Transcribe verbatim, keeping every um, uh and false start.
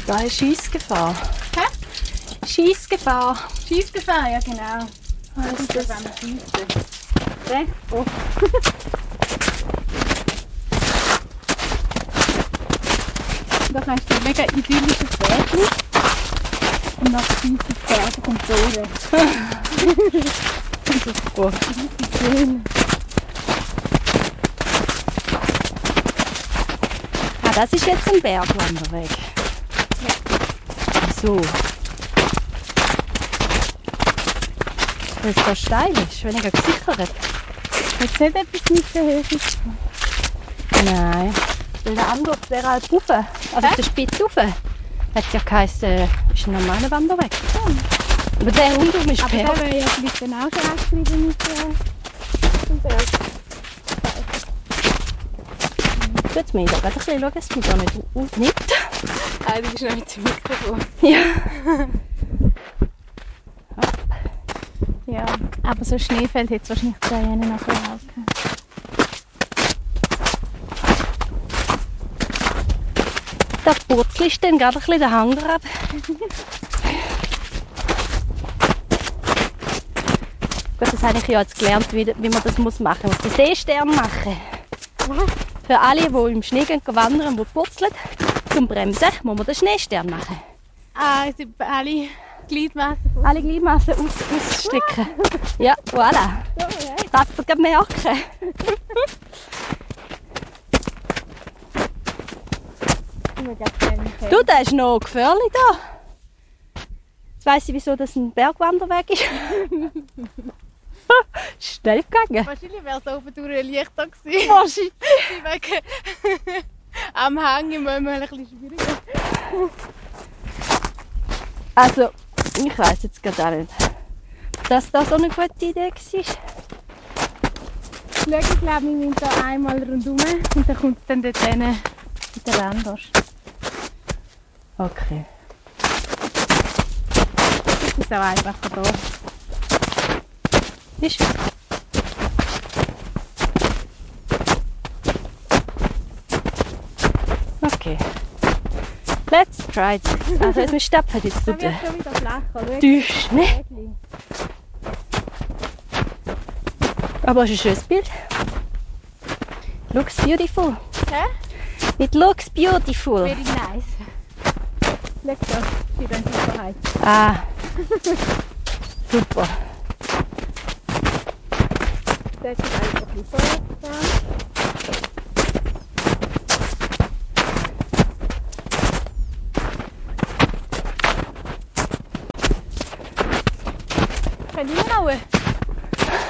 Da ist Schiessgefahr. Hä? Schiessgefahr. Schiessgefahr, ja genau. Was ist das? Wenn man schiessen. Okay. Oh. Da kannst du ein mega idyllisches Bergli und nach schiessen die Pferde kommt so weg. Das ist gut. Schön. Ah, das ist jetzt ein Bergwanderweg. Ja. So. Weil es da steil ist, weniger gesichert. Jetzt nicht etwas nicht so hoch ist. Nein. Weil der andere wäre halt rauf. Also auf der Spitze rauf. Hat es ja geheißen, äh, ist ein normaler Wanderweg. Ja. Aber der unten ist Aber Berg. da wäre ja vielleicht dann auch schon angeschrieben mit äh, dem Berg. Tut mir da gerade ein bisschen schauen, dass mich da nicht aufnimmt. Ah, du bist noch mit dem Mikrofon. Ja. Ja, aber so Schneefeld hätte es wahrscheinlich da hinten noch so rausgekommen. Da purzelt dann gerade ein bisschen den Hang ab. Gut, das habe ich ja jetzt gelernt, wie, wie man das muss machen muss. Man muss den Seestern machen. Für alle, die im Schnee gehen, wandern, die purzeln, zum Bremsen, muss man den Schneestern machen. Ah, es sind alle Gliedmassen. Alle Gliedmassen aus, ausstrecken. Ja, voilà. So, ja. Das du gerade merken. Du, der ist noch gefährlich da. Jetzt weiss ich, wieso das ein Bergwanderweg ist. Schnell gegangen. Wahrscheinlich wäre es oben durch ein Licht da gewesen. Wahrscheinlich. Wegen am Hang im Moment ein bisschen schwieriger. Also, ich weiss jetzt gerade auch nicht, dass das so eine gute Idee war. Schau, ich glaube, wir müssen da einmal rundherum und dann kommt es dann dort hin in den Landers. Okay. Das ist auch einfacher da. Ist okay. Let's try this. Also jetzt wir stapfen jetzt Da durch wird schon wieder flach, oder? den Schnee. Aber es ist ein schönes Bild. Looks beautiful. Hä? It looks beautiful. Very nice. Schau da, für deine Sicherheit. Ah, super. Das ist einfach ein bisschen vorwärts. Kann ich noch?